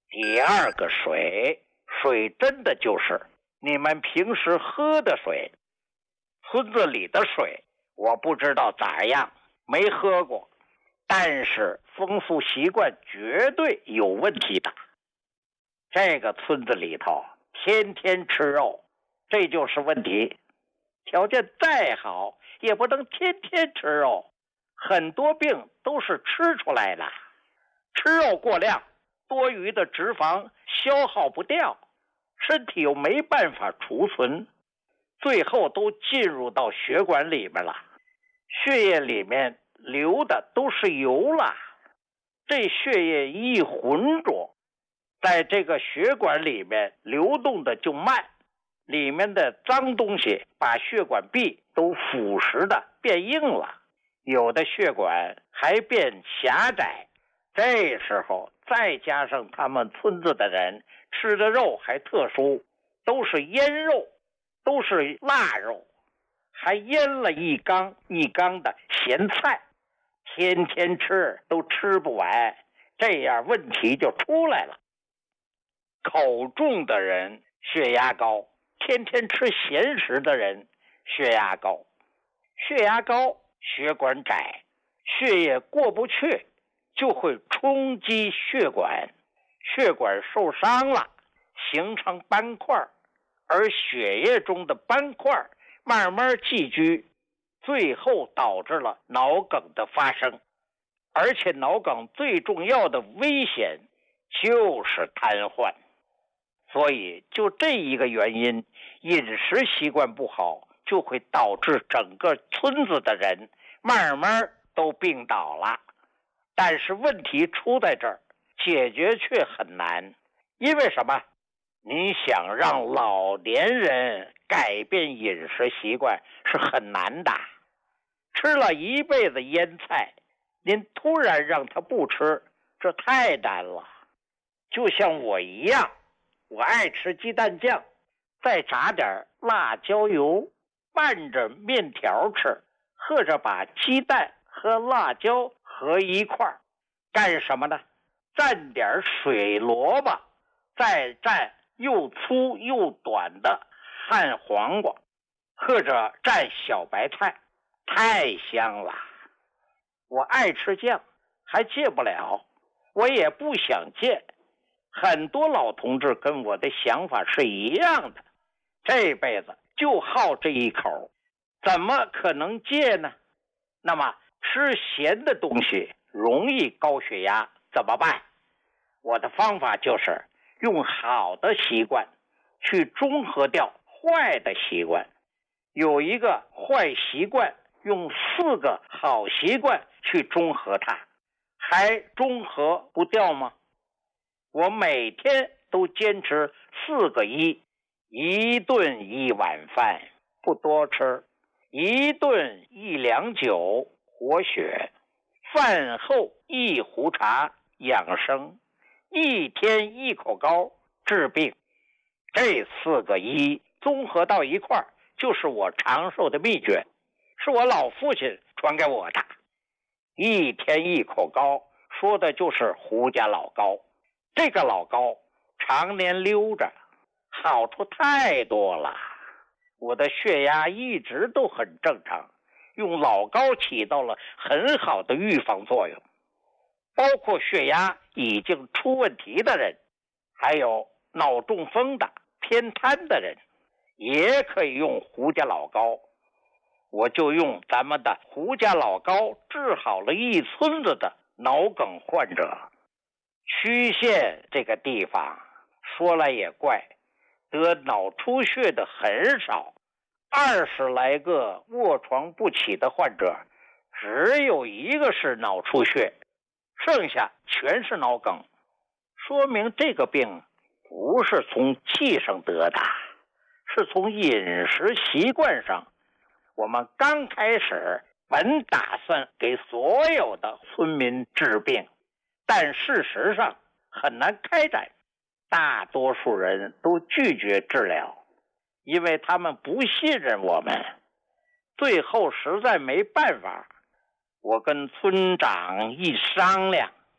第二个水，水真的就是你们平时喝的水。村子里的水我不知道咋样，没喝过，但是风俗习惯绝对有问题的。这个村子里头天天吃肉，这就是问题。条件再好也不能天天吃肉，很多病都是吃出来的。吃肉过量，多余的脂肪消耗不掉，身体又没办法储存，最后都进入到血管里面了，血液里面流的都是油了。这血液一浑浊，在这个血管里面流动的就慢，里面的脏东西把血管壁都腐蚀的变硬了，有的血管还变狭窄。这时候再加上他们村子的人吃的肉还特殊，都是腌肉，都是腊肉，还腌了一缸一缸的咸菜，天天吃都吃不完，这样问题就出来了。口重的人血压高，天天吃咸食的人血压高。血压高，血管窄，血液过不去，就会冲击血管，血管受伤了，形成斑块，而血液中的斑块慢慢积聚，最后导致了脑梗的发生。而且脑梗最重要的危险就是瘫痪。所以就这一个原因，饮食习惯不好，就会导致整个村子的人慢慢都病倒了。但是问题出在这儿，解决却很难。因为什么？你想让老年人改变饮食习惯是很难的。吃了一辈子腌菜，您突然让他不吃，这太难了。就像我一样，我爱吃鸡蛋酱，再炸点辣椒油，拌着面条吃，或者把鸡蛋和辣椒合一块儿，干什么呢？蘸点水萝卜，再蘸又粗又短的旱黄瓜，或者蘸小白菜，太香了。我爱吃酱，还戒不了，我也不想戒。很多老同志跟我的想法是一样的，这辈子就好这一口，怎么可能戒呢？那么吃咸的东西容易高血压，怎么办？我的方法就是用好的习惯去中和掉坏的习惯。有一个坏习惯，用4个好习惯去中和它，还中和不掉吗？我每天都坚持4个1：一顿1碗饭，不多吃；一顿1两酒，活血；饭后1壶茶，养生；一天1口膏，治病。这4个1综合到一块儿，就是我长寿的秘诀，是我老父亲传给我的。一天1口膏，说的就是胡家老膏。这个老膏常年溜着，好处太多了。我的血压一直都很正常，用老膏起到了很好的预防作用。包括血压已经出问题的人，还有脑中风的、偏瘫的人，也可以用胡家老膏。我就用咱们的胡家老膏治好了一村子的脑梗患者。区县这个地方说来也怪，得脑出血的很少，20来个卧床不起的患者，只有1个是脑出血，剩下全是脑梗。说明这个病不是从气上得的，是从饮食习惯上。我们刚开始本打算给所有的村民治病，但事实上很难开展，大多数人都拒绝治疗，因为他们不信任我们。最后实在没办法，我跟村长一商量，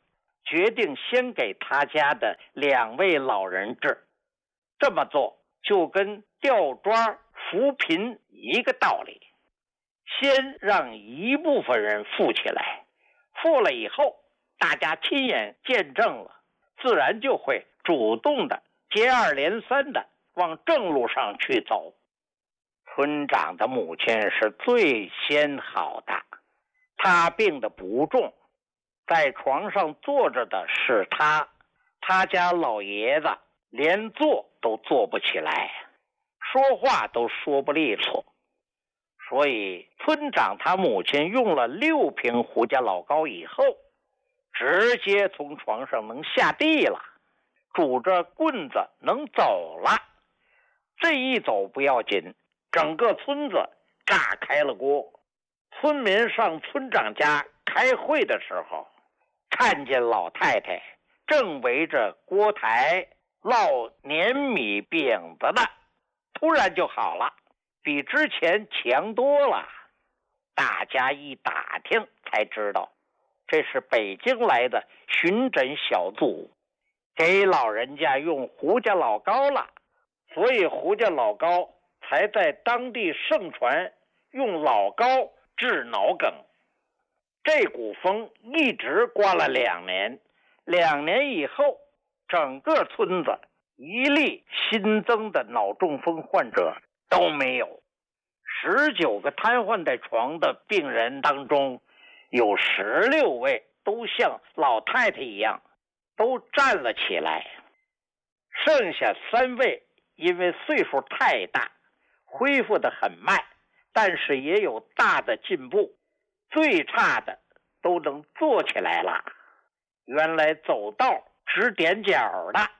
决定先给他家的2位老人治。这么做就跟吊庄扶贫一个道理，先让一部分人富起来，富了以后大家亲眼见证了，自然就会主动的接二连三的往正路上去走。村长的母亲是最先好的，她病得不重，在床上坐着的是他家老爷子连坐都坐不起来，说话都说不利索，所以村长他母亲用了6瓶胡家老膏以后，直接从床上能下地了，拄着棍子能走了。这一走不要紧，整个村子炸开了锅。村民上村长家开会的时候，看见老太太正围着锅台烙粘米饼子呢，突然就好了，比之前强多了。大家一打听才知道，这是北京来的巡诊小组，给老人家用胡家老膏了，所以胡家老膏才在当地盛传，用老膏治脑梗。这股风一直刮了2年，2年以后，整个村子一例新增的脑中风患者都没有。19个瘫痪在床的病人当中，有16位都像老太太一样都站了起来，剩下3位因为岁数太大，恢复得很慢，但是也有大的进步，最差的都能坐起来了。原来走道直踮脚的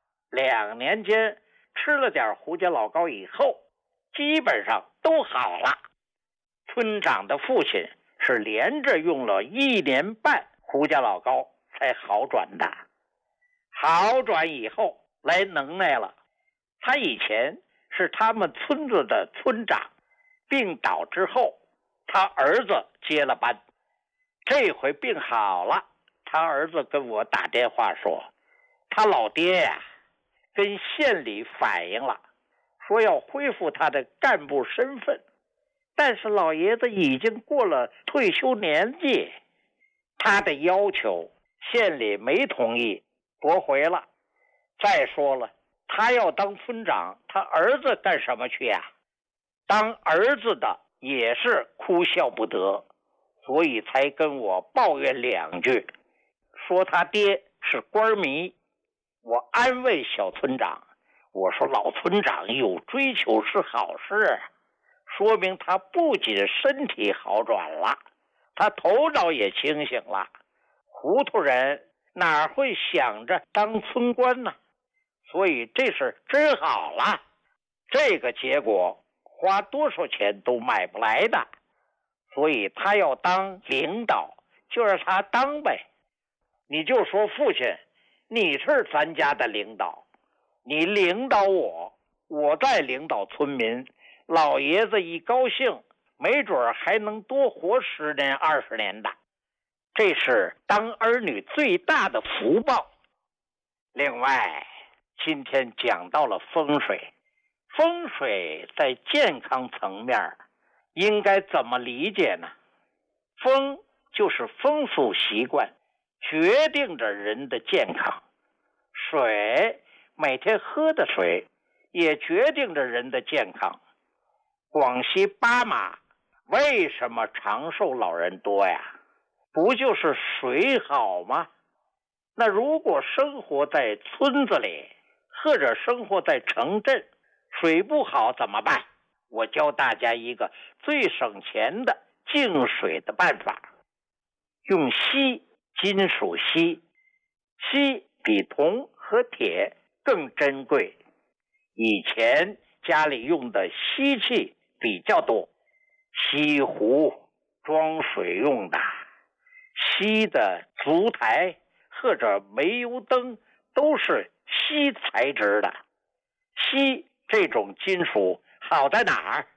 ，2年间吃了点胡家老膏以后，基本上都好了。村长的父亲是连着用了1年半胡家老膏才好转的。好转以后来能耐了，他以前是他们村子的村长，病倒之后他儿子接了班。这回病好了，他儿子跟我打电话说，他老爹呀，跟县里反映了，说要恢复他的干部身份，但是老爷子已经过了退休年纪，他的要求县里没同意，驳回了。再说了，他要当村长，他儿子干什么去呀？当儿子的也是哭笑不得，所以才跟我抱怨2句，说他爹是官迷。我安慰小村长，我说老村长有追求是好事，说明他不仅身体好转了，他头脑也清醒了。糊涂人哪会想着当村官呢？所以这事真好了，这个结果花多少钱都买不来的，所以他要当领导就让他当呗。你就说父亲，你是咱家的领导，你领导我，我再领导村民，老爷子一高兴，没准还能多活10年20年的，这是当儿女最大的福报。另外，今天讲到了风水，风水在健康层面应该怎么理解呢？风就是风俗习惯，决定着人的健康。水，每天喝的水也决定着人的健康。广西巴马为什么长寿老人多呀？不就是水好吗？那如果生活在村子里，或者生活在城镇，水不好怎么办？我教大家一个最省钱的净水的办法，用锡，金属锡，锡比铜和铁更珍贵。以前家里用的锡器比较多，锡壶装水用的，锡的烛台或者煤油灯都是锡材质的。锡这种金属好在哪儿？